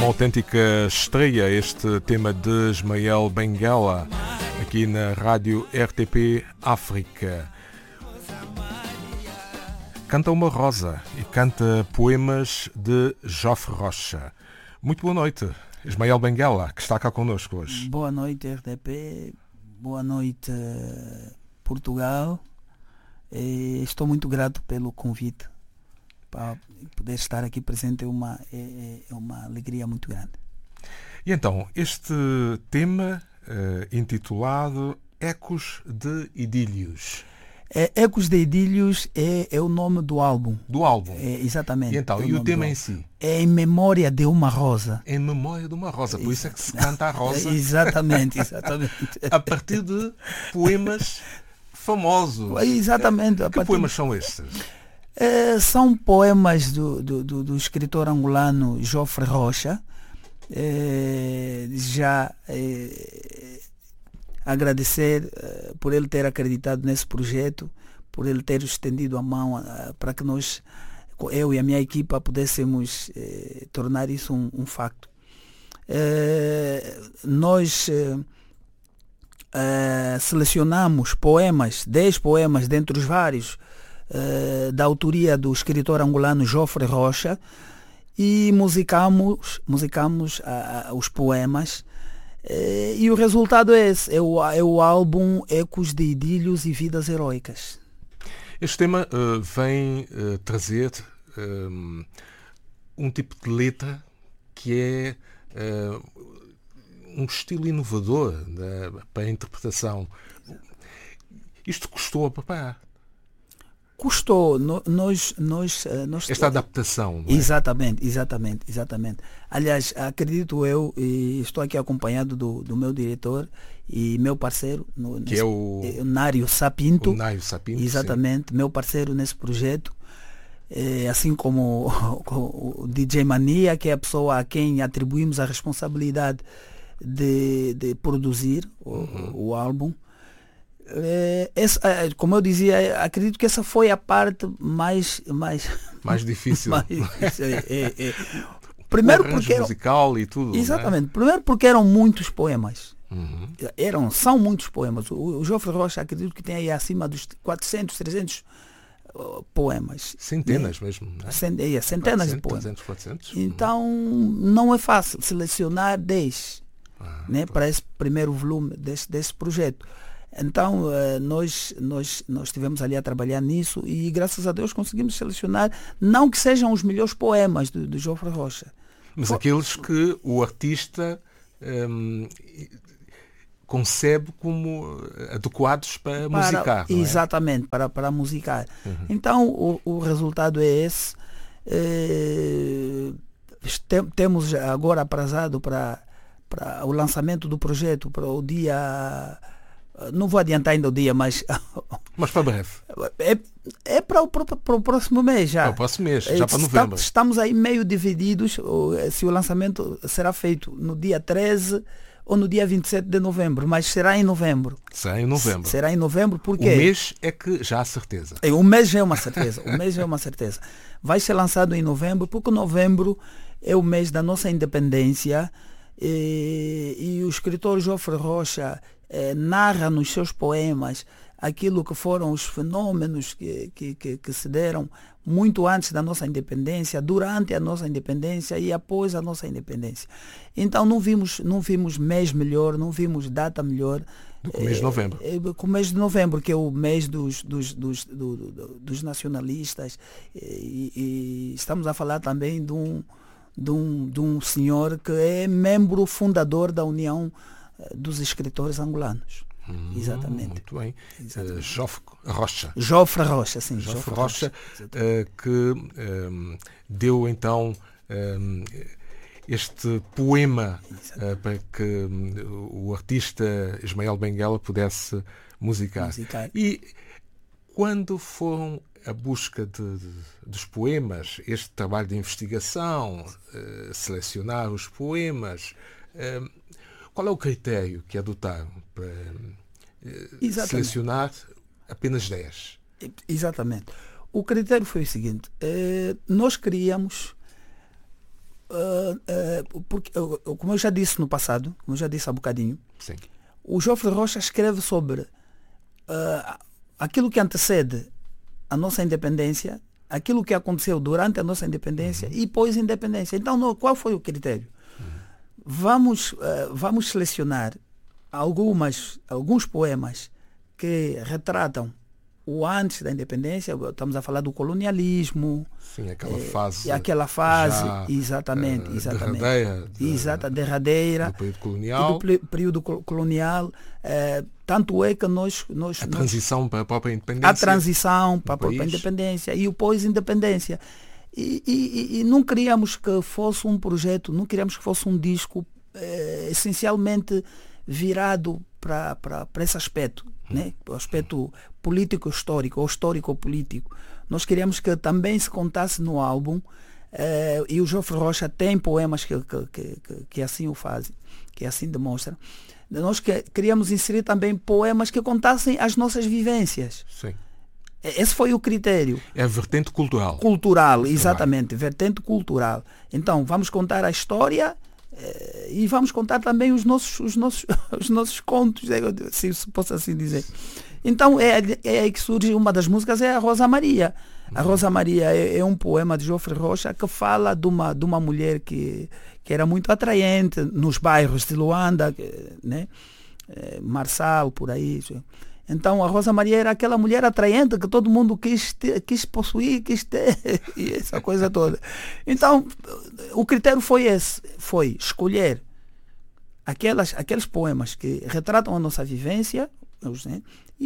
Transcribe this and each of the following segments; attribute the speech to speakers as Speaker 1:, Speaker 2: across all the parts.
Speaker 1: Uma autêntica estreia este tema de Ismael Benguela aqui na rádio RTP África. Canta uma rosa e canta poemas de Jofre Rocha. Muito boa noite, Ismael Benguela, que está cá connosco hoje.
Speaker 2: Boa noite, RTP. Boa noite, Portugal. Estou muito grato pelo convite. Para poder estar aqui presente é uma alegria muito grande.
Speaker 1: E então, este tema intitulado Ecos de Idílios.
Speaker 2: Ecos de Idílios é o nome do álbum.
Speaker 1: Do álbum?
Speaker 2: Exatamente.
Speaker 1: E então, e o tema em si?
Speaker 2: É Em Memória de uma Rosa.
Speaker 1: Em memória de uma rosa, por isso é que se canta a rosa.
Speaker 2: Exatamente.
Speaker 1: A partir de poemas famosos.
Speaker 2: Exatamente.
Speaker 1: Que poemas são estes?
Speaker 2: São poemas do escritor angolano Jofre Rocha. Agradecer por ele ter acreditado nesse projeto, por ele ter estendido a mão para que eu e a minha equipa pudéssemos tornar isso um facto. Nós selecionamos 10 poemas dentre os vários da autoria do escritor angolano Jofre Rocha e musicamos os poemas. E o resultado é esse, é o álbum Ecos de Idílios e Vidas Heroicas.
Speaker 1: Este tema vem trazer um tipo de letra que é um estilo inovador para a interpretação. Isto custou a preparar?
Speaker 2: Custou.
Speaker 1: Esta adaptação. Não é?
Speaker 2: Exatamente. Aliás, acredito eu, e estou aqui acompanhado do meu diretor e meu parceiro,
Speaker 1: é o
Speaker 2: Nário Sapinto.
Speaker 1: O Nário Sapinto.
Speaker 2: Exatamente, sim. Meu parceiro nesse projeto. Assim como o DJ Mania, que é a pessoa a quem atribuímos a responsabilidade de produzir o álbum. Como eu dizia, acredito que essa foi a parte mais
Speaker 1: difícil.
Speaker 2: Primeiro porque
Speaker 1: musical e tudo.
Speaker 2: Exatamente. Primeiro porque eram muitos poemas. São muitos poemas. O Jofre Rocha acredito que tem aí acima dos 400, 300 poemas.
Speaker 1: Centenas mesmo. Né?
Speaker 2: Centenas de poemas.
Speaker 1: 300, 400.
Speaker 2: Então não é fácil selecionar 10 para esse primeiro volume desse projeto. Então nós estivemos ali a trabalhar nisso e graças a Deus conseguimos selecionar, não que sejam os melhores poemas do Jofre Rocha,
Speaker 1: mas aqueles que o artista concebe como adequados para musicar. Não é?
Speaker 2: Exatamente, para musicar. Então o resultado é esse. Temos agora aprazado para o lançamento do projeto para o dia... Não vou adiantar ainda o dia, mas
Speaker 1: para breve.
Speaker 2: É para o próximo mês já.
Speaker 1: Para o próximo mês, já para novembro.
Speaker 2: Estamos aí meio divididos se o lançamento será feito no dia 13 ou no dia 27 de novembro, mas será em novembro. Será em novembro porque...
Speaker 1: O mês é que já há certeza.
Speaker 2: O mês já é uma certeza. Vai ser lançado em novembro, porque novembro é o mês da nossa independência e o escritor Jofre Rocha narra nos seus poemas aquilo que foram os fenômenos que se deram muito antes da nossa independência, durante a nossa independência e após a nossa independência. Então não vimos mês melhor, não vimos data melhor
Speaker 1: do que o mês de novembro.
Speaker 2: Com o mês de novembro, que é o mês dos nacionalistas, e estamos a falar também de um senhor que é membro fundador da União dos Escritores Angolanos. Exatamente.
Speaker 1: Muito bem. Jofre Rocha.
Speaker 2: Jofre Rocha, sim.
Speaker 1: Jofre Rocha, que deu então este poema para que o artista Ismael Benguela pudesse musicar. E quando foram a busca dos poemas, este trabalho de investigação, selecionar os poemas, qual é o critério que adotaram para selecionar apenas 10?
Speaker 2: Exatamente. O critério foi o seguinte: nós queríamos porque, como eu já disse no passado, como eu já disse há bocadinho,
Speaker 1: Sim.
Speaker 2: o Jofre Rocha escreve sobre aquilo que antecede a nossa independência, aquilo que aconteceu durante a nossa independência e pós-independência. Então, qual foi o critério? Vamos selecionar alguns poemas que retratam o antes da independência. Estamos a falar do colonialismo.
Speaker 1: Sim, aquela fase.
Speaker 2: Exatamente.
Speaker 1: Derradeira.
Speaker 2: Do
Speaker 1: período colonial.
Speaker 2: Do período colonial. Tanto é que nós
Speaker 1: a transição para a própria independência.
Speaker 2: A transição para a própria independência e o pós-independência. E não queríamos que fosse um projeto, não queríamos que fosse um disco essencialmente virado para esse aspecto, né? O aspecto político-histórico ou histórico-político. Nós queríamos que também se contasse no álbum, e o Jofre Rocha tem poemas que assim o fazem, que assim demonstram. Nós queríamos inserir também poemas que contassem as nossas vivências.
Speaker 1: Sim.
Speaker 2: Esse foi o critério.
Speaker 1: É a vertente cultural.
Speaker 2: Cultural, exatamente, vertente cultural. Então, vamos contar a história e vamos contar também os nossos contos, se posso assim dizer. Então, é aí que surge uma das músicas, é a Rosa Maria. A Rosa Maria é um poema de Jofre Rocha que fala de uma mulher que era muito atraente nos bairros de Luanda, né? Marçal, por aí. Então a Rosa Maria era aquela mulher atraente que todo mundo quis possuir, quis ter, e essa coisa toda. Então o critério foi esse, foi escolher aqueles poemas que retratam a nossa vivência, né?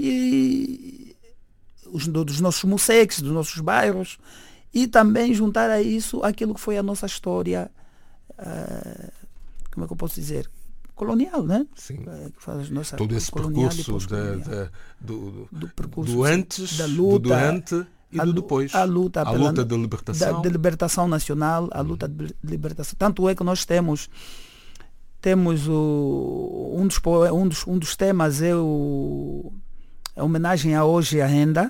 Speaker 2: E dos nossos museques, dos nossos bairros, e também juntar a isso aquilo que foi a nossa história, como é que eu posso dizer? Colonial, né?
Speaker 1: Sim.
Speaker 2: Todo
Speaker 1: esse percurso do antes, da luta, do durante e do depois.
Speaker 2: A luta
Speaker 1: de libertação.
Speaker 2: De libertação nacional, a luta de libertação. Tanto é que nós temos um dos temas é a homenagem a Hoje a Renda.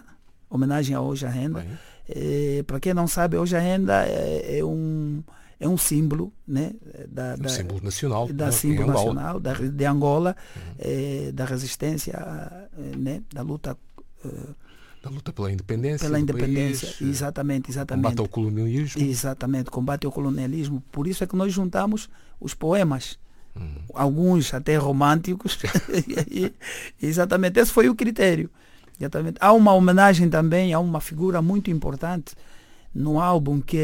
Speaker 2: Para quem não sabe, Hoje a Renda é um símbolo, né,
Speaker 1: símbolo nacional,
Speaker 2: símbolo nacional de Angola, da resistência, né, da luta
Speaker 1: pela independência.
Speaker 2: País, exatamente.
Speaker 1: Combate ao colonialismo.
Speaker 2: Exatamente, combate ao colonialismo. Por isso é que nós juntamos os poemas, alguns até românticos. Exatamente, esse foi o critério. Exatamente. Há uma homenagem também a uma figura muito importante no álbum, que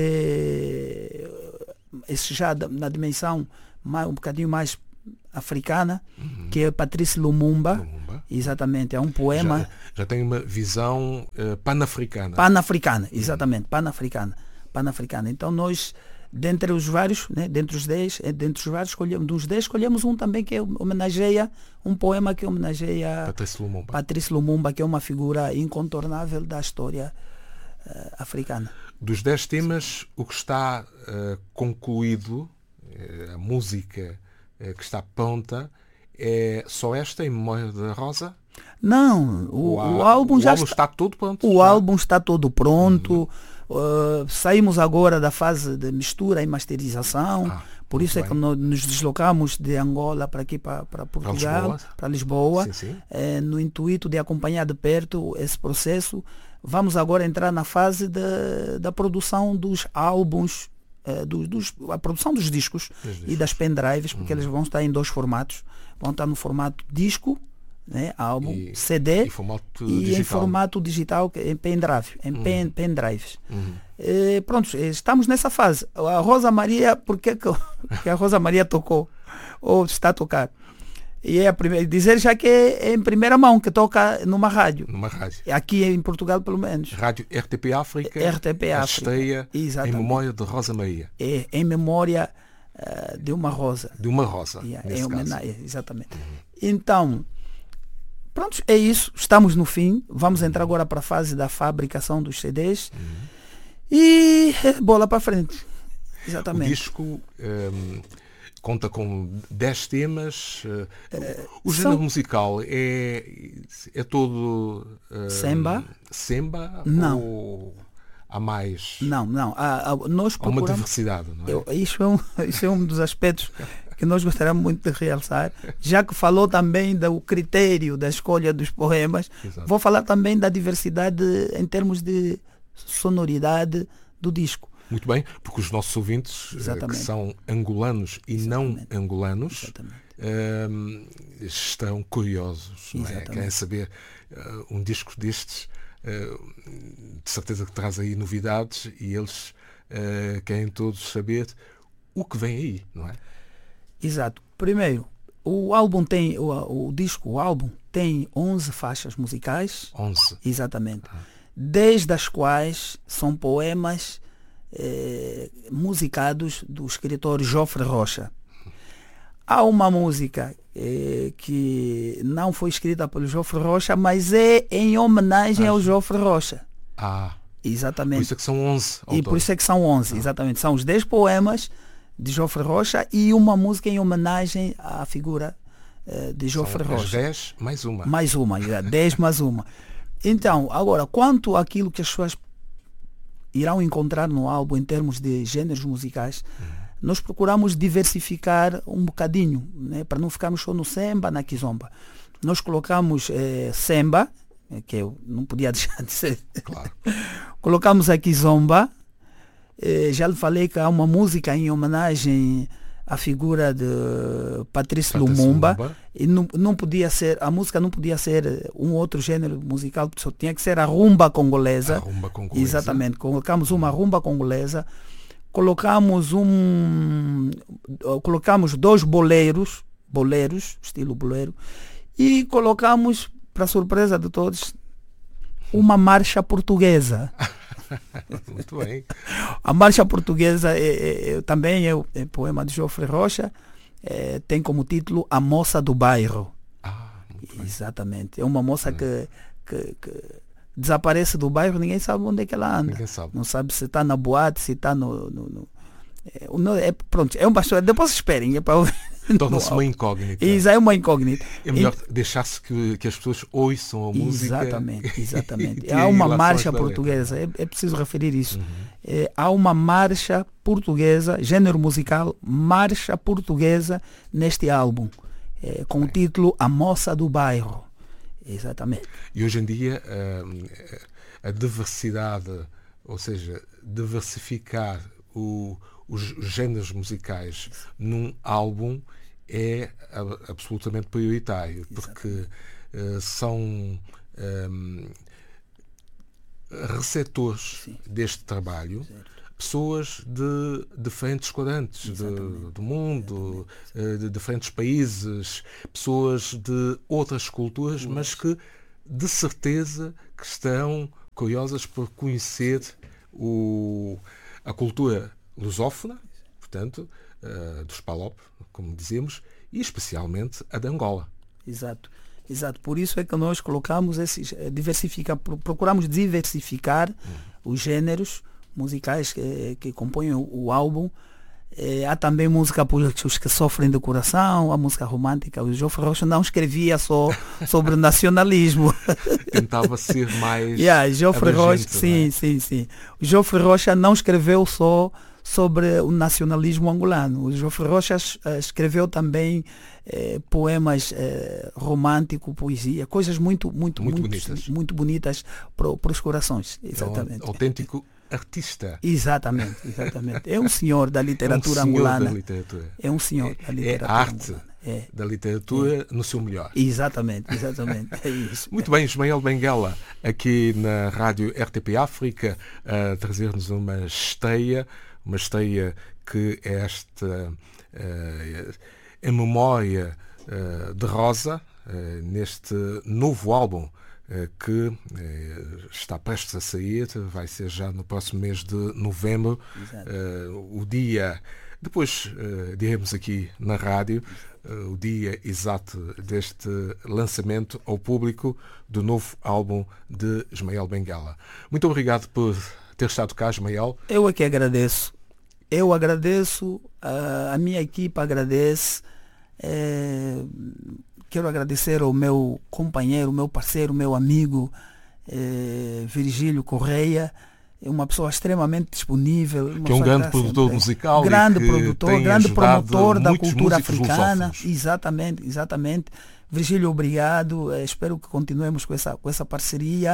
Speaker 2: esse já na dimensão um bocadinho mais africana, que é Patrice Lumumba. Exatamente, é um poema.
Speaker 1: Já tem uma visão pan-africana.
Speaker 2: Pan-africana, exatamente, pan-africana. Então nós, dentre os vários, né, dentre os 10 escolhemos um também que homenageia, um poema que homenageia Patrice Lumumba, que é uma figura incontornável da história africana.
Speaker 1: Dos 10 temas, o que está concluído, a música que está pronta, é só esta, Em Memória da Rosa?
Speaker 2: Não, o álbum já
Speaker 1: está todo pronto.
Speaker 2: O álbum está todo pronto. Saímos agora da fase de mistura e masterização. Por isso é que nos deslocamos de Angola para aqui, para Portugal, para Lisboa, no intuito de acompanhar de perto esse processo. Vamos agora entrar na fase da produção dos álbuns, a produção dos discos e das pendrives, porque eles vão estar em 2 formatos. Vão estar no formato disco, né, álbum, CD em formato digital, em pendrive, pendrives. Pronto, estamos nessa fase. A Rosa Maria, porque que a Rosa Maria tocou ou está a tocar? E é a primeira, dizer já que é em primeira mão, que toca numa rádio. Aqui em Portugal, pelo menos.
Speaker 1: Rádio RTP África. Esteia, em memória de Rosa Maria.
Speaker 2: É, em memória de uma rosa.
Speaker 1: De uma rosa,
Speaker 2: nesse caso. Exatamente. Então, pronto, é isso. Estamos no fim. Vamos entrar agora para a fase da fabricação dos CDs. E bola para frente. Exatamente.
Speaker 1: O disco conta com 10 temas. O género musical é todo
Speaker 2: Semba?
Speaker 1: Semba?
Speaker 2: Não.
Speaker 1: Ou há mais...
Speaker 2: Não. Nós procuramos...
Speaker 1: Há uma diversidade, não é?
Speaker 2: Isso é um dos aspectos que nós gostaríamos muito de realçar. Já que falou também do critério da escolha dos poemas,
Speaker 1: Exato.
Speaker 2: Vou falar também da diversidade em termos de sonoridade do disco.
Speaker 1: Muito bem, porque os nossos ouvintes, que são angolanos e não angolanos, estão curiosos, não é? Querem saber um disco destes, de certeza que traz aí novidades, e eles querem todos saber o que vem aí, não é?
Speaker 2: Exato. Primeiro, o álbum tem, o álbum tem 11 faixas musicais.
Speaker 1: 11?
Speaker 2: Exatamente. 10 das quais são poemas musicados do escritor Jofre Rocha. Há uma música que não foi escrita pelo Jofre Rocha, mas é em homenagem ao Jofre Rocha. Exatamente.
Speaker 1: Por isso é que são 11 autores.
Speaker 2: E por isso é que são 11, exatamente. São os 10 poemas de Jofre Rocha e uma música em homenagem à figura de Jofre Rocha.
Speaker 1: 10 mais uma.
Speaker 2: Mais uma, 10 mais uma. Então, agora, quanto àquilo que as pessoas irão encontrar no álbum em termos de gêneros musicais, nós procuramos diversificar um bocadinho, né, para não ficarmos só no samba, na kizomba. Nós colocamos samba, que eu não podia deixar de ser.
Speaker 1: Claro.
Speaker 2: Colocamos a kizomba. Já lhe falei que há uma música em homenagem à figura de Patrício Lumumba. E não podia ser, a música não podia ser um outro gênero musical, só tinha que ser a rumba congolesa.
Speaker 1: A rumba congolesa.
Speaker 2: Exatamente. Colocamos uma rumba congolesa. Colocamos dois boleros, estilo bolero, e colocamos, para surpresa de todos, uma marcha portuguesa.
Speaker 1: Muito bem.
Speaker 2: A marcha portuguesa também é poema de Jofre Rocha, tem como título A Moça do Bairro. Exatamente. É uma moça que desaparece do bairro, ninguém sabe onde é que ela anda. Não sabe se está na boate, se está pronto, é uma história. Depois esperem, é para ouvir.
Speaker 1: Torna-se uma incógnita.
Speaker 2: Isso é uma incógnita.
Speaker 1: É melhor deixar-se que as pessoas ouçam a música.
Speaker 2: Exatamente. Há uma marcha portuguesa, é preciso referir isso. Há uma marcha portuguesa, gênero musical, marcha portuguesa neste álbum, com o título A Moça do Bairro. Exatamente.
Speaker 1: E hoje em dia a diversidade, ou seja, diversificar os géneros musicais num álbum é absolutamente prioritário, porque são receptores deste trabalho, pessoas de diferentes quadrantes do mundo, de diferentes países, pessoas de outras culturas, mas que de certeza que estão curiosas por conhecer a cultura lusófona, portanto, dos PALOP, como dizemos, e especialmente a de Angola.
Speaker 2: Exato. Por isso é que nós colocamos procuramos diversificar os géneros musicais que compõem o álbum. Há também música para os que sofrem de coração, a música romântica. O Jofre Rocha não escrevia só sobre o nacionalismo.
Speaker 1: Tentava ser mais
Speaker 2: Jofre Rocha, sim. O Jofre Rocha não escreveu só sobre o nacionalismo angolano. O Jofre Rocha escreveu também poemas românticos, poesia, coisas muito bonitas para os corações. Exatamente.
Speaker 1: É um autêntico artista.
Speaker 2: Exatamente. É um senhor da literatura angolana. É um senhor da literatura.
Speaker 1: É a arte da literatura no seu melhor.
Speaker 2: Exatamente. É isso.
Speaker 1: Muito bem, Ismael Benguela, aqui na Rádio RTP África, a trazer-nos uma esteia que é esta em memória de Rosa, neste novo álbum que está prestes a sair, vai ser já no próximo mês de novembro. O dia, depois diremos aqui na rádio, o dia exato deste lançamento ao público do novo álbum de Ismael Benguela. Muito obrigado por ter estado cá, Ismael.
Speaker 2: Eu é que agradeço. A minha equipa agradece. Quero agradecer ao meu companheiro, meu parceiro, meu amigo Virgílio Correia, é uma pessoa extremamente disponível.
Speaker 1: Que é um grande produtor musical.
Speaker 2: Grande produtor, grande promotor da cultura africana. Exatamente. Virgílio, obrigado. Espero que continuemos com essa parceria.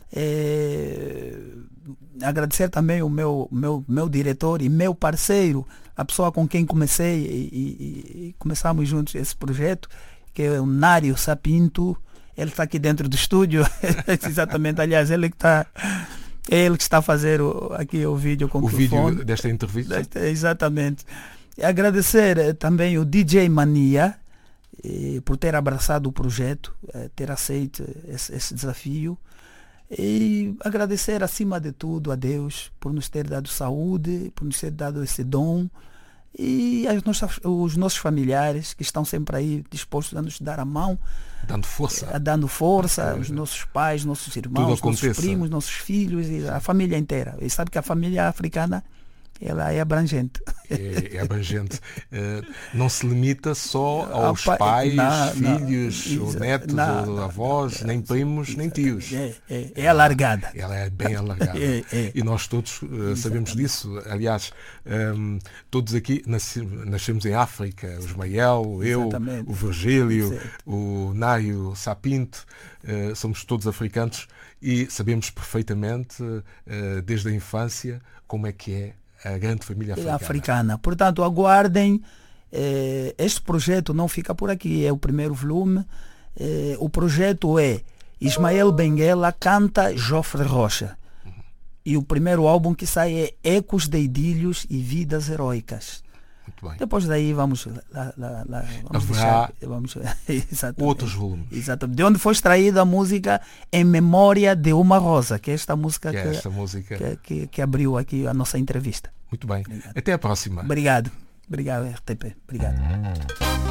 Speaker 2: Agradecer também o meu diretor e meu parceiro, a pessoa com quem comecei e começamos juntos esse projeto, que é o Nário Sapinto. Ele está aqui dentro do estúdio. Exatamente, aliás, ele que está a fazer aqui o vídeo com o
Speaker 1: vídeo desta entrevista.
Speaker 2: Exatamente. E agradecer também o DJ Mania por ter abraçado o projeto, ter aceito esse desafio. E agradecer acima de tudo a Deus por nos ter dado saúde, por nos ter dado esse dom, e os nossos familiares que estão sempre aí dispostos a nos dar a mão, dando força, os nossos pais, nossos irmãos, nossos primos, nossos filhos e a família inteira. E sabe que a família africana, ela é abrangente.
Speaker 1: É abrangente. Não se limita só aos pais, filhos, ou netos, ou avós, nem primos, nem tios.
Speaker 2: É alargada.
Speaker 1: Ela é bem alargada. E nós todos sabemos disso. Aliás, todos aqui nascemos em África. O Ismael, eu, o Virgílio, o Nário Sapinto, somos todos africanos e sabemos perfeitamente, desde a infância, como é que é a grande família africana.
Speaker 2: Portanto, aguardem. Este projeto não fica por aqui. É o primeiro volume. O projeto é Ismael Benguela canta Jofre Rocha. E o primeiro álbum que sai é Ecos de Idílios e Vidas Heróicas.
Speaker 1: Muito bem.
Speaker 2: Depois daí vamos
Speaker 1: outros volumes.
Speaker 2: Exatamente. De onde foi extraída a música Em Memória de Uma Rosa, que é esta música que abriu aqui a nossa entrevista.
Speaker 1: Muito bem.
Speaker 2: Obrigado.
Speaker 1: Até a próxima.
Speaker 2: Obrigado, RTP. Obrigado.